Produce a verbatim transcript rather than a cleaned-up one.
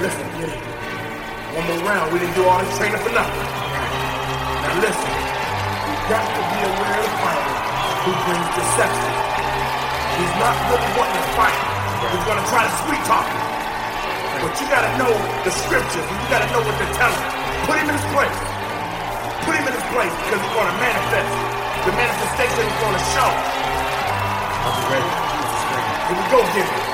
Listen, kid. One more round. We didn't do all this training for nothing. Now listen. You got to be aware of the fighter who brings deception. He's not really wanting to fight. He's going to try to sweet talk you. But you got to know the scriptures, and you got to know what they're telling. Put him in his place. Put him in his place because he's going to manifest. The manifestation is going to show. I'll be ready. Here we go, get it.